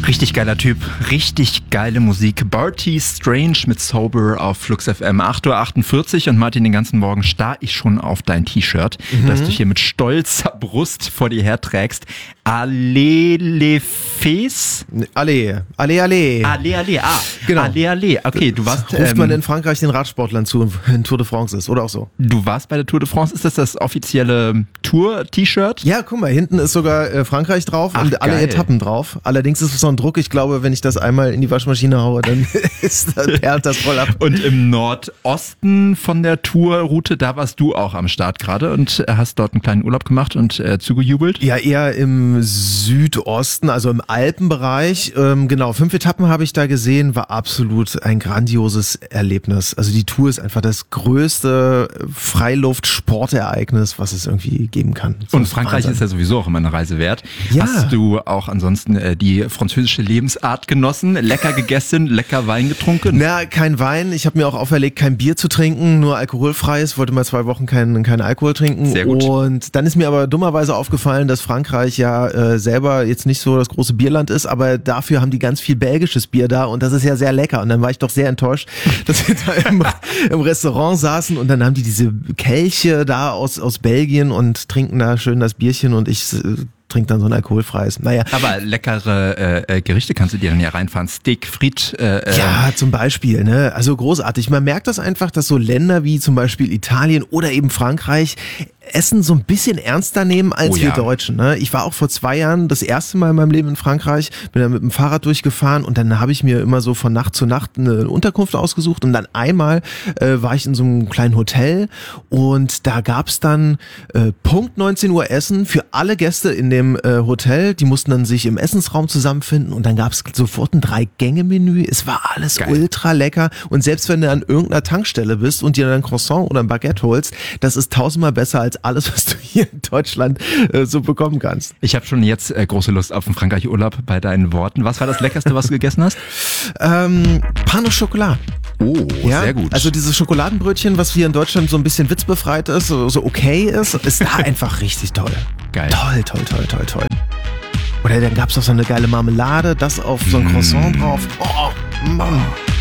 Richtig geiler Typ, richtig geile Musik. Barty Strange mit Sober auf Flux FM. 8:48 Uhr und Martin, den ganzen Morgen starr ich schon auf dein T-Shirt, das du hier mit stolzer Brust vor dir herträgst. Allez les Fes? Allez. Genau. Allez. Okay, du warst... Ruft man in Frankreich den Radsportlern zu, wenn Tour de France ist, oder auch so? Du warst bei der Tour de France, ist das offizielle Tour-T-Shirt? Ja, guck mal, hinten ist sogar Frankreich drauf und alle Etappen drauf. Allerdings ist es so ein Druck, ich glaube, wenn ich das einmal in die Waschmaschine haue, dann perlt das voll ab. Und im Nordosten von der Tourroute, da warst du auch am Start gerade und hast dort einen kleinen Urlaub gemacht und zugejubelt? Ja, eher im Südosten, also im Alpenbereich. Genau, 5 Etappen habe ich da gesehen, war absolut ein grandioses Erlebnis. Also die Tour ist einfach das größte Freiluft-Sportereignis, was es irgendwie geben kann. Und Frankreich ist ja sowieso auch immer eine Reise wert. Ja. Hast du auch ansonsten die französische Lebensart genossen? Lecker gegessen, lecker Wein getrunken? Na, kein Wein. Ich habe mir auch auferlegt, kein Bier zu trinken, nur alkoholfreies. Wollte mal 2 Wochen keinen Alkohol trinken. Sehr gut. Und dann ist mir aber dummerweise aufgefallen, dass Frankreich ja selber jetzt nicht so das große Bierland ist, aber dafür haben die ganz viel belgisches Bier da und das ist ja sehr lecker. Und dann war ich doch sehr enttäuscht, dass wir da im Restaurant saßen und dann haben die diese Kelche da aus Belgien und trinken da schön das Bierchen und ich trinke dann so ein alkoholfreies. Naja. Aber leckere Gerichte kannst du dir dann ja reinfahren. Steak, Frit. Ja, zum Beispiel. Ne? Also großartig. Man merkt das einfach, dass so Länder wie zum Beispiel Italien oder eben Frankreich Essen so ein bisschen ernster nehmen als wir Deutschen. Ne? Ich war auch vor 2 Jahren das erste Mal in meinem Leben in Frankreich, bin da mit dem Fahrrad durchgefahren und dann habe ich mir immer so von Nacht zu Nacht eine Unterkunft ausgesucht und dann einmal war ich in so einem kleinen Hotel und da gab's dann Punkt 19 Uhr Essen für alle Gäste in dem Hotel. Die mussten dann sich im Essensraum zusammenfinden und dann gab's sofort ein 3-Gänge-Menü. Es war alles geil. Ultra lecker und selbst wenn du an irgendeiner Tankstelle bist und dir dann ein Croissant oder ein Baguette holst, das ist 1000-mal besser als alles, was du hier in Deutschland so bekommen kannst. Ich habe schon jetzt große Lust auf einen Frankreich-Urlaub bei deinen Worten. Was war das Leckerste, was du gegessen hast? Pain au Chocolat. Oh, Ja, sehr gut. also dieses Schokoladenbrötchen, was hier in Deutschland so ein bisschen witzbefreit ist, so okay ist da einfach richtig toll. Geil. Toll. Oder dann gab's auch so eine geile Marmelade, das auf so ein Croissant drauf. Oh, Mann.